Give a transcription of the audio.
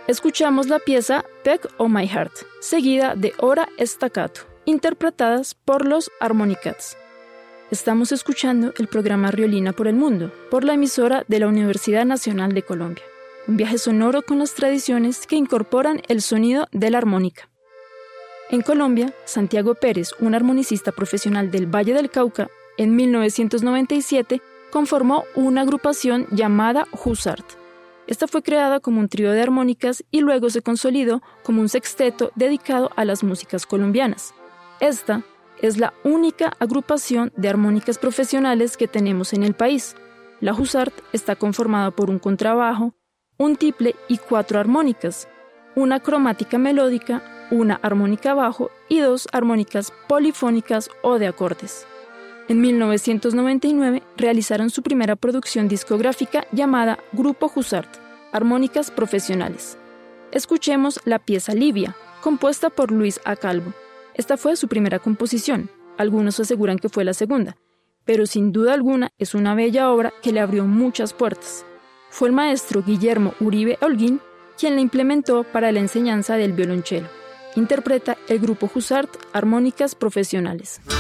Escuchamos la pieza Peg on My Heart, seguida de Ora Staccato, interpretadas por los Harmonicats. Estamos escuchando el programa Riolina por el Mundo, por la emisora de la Universidad Nacional de Colombia. Un viaje sonoro con las tradiciones que incorporan el sonido de la armónica. En Colombia, Santiago Pérez, un armonicista profesional del Valle del Cauca, en 1997 conformó una agrupación llamada Husart. Esta fue creada como un trío de armónicas y luego se consolidó como un sexteto dedicado a las músicas colombianas. Esta es la única agrupación de armónicas profesionales que tenemos en el país. La Husart está conformada por un contrabajo, un tiple y 4 armónicas, una cromática melódica, una armónica bajo y 2 armónicas polifónicas o de acordes. En 1999 realizaron su primera producción discográfica llamada Grupo Husart, Armónicas Profesionales. Escuchemos la pieza Libia, compuesta por Luis A. Calvo. Esta fue su primera composición, algunos aseguran que fue la segunda, pero sin duda alguna es una bella obra que le abrió muchas puertas. Fue el maestro Guillermo Uribe Holguín quien la implementó para la enseñanza del violonchelo. Interpreta el Grupo Husart Armónicas Profesionales.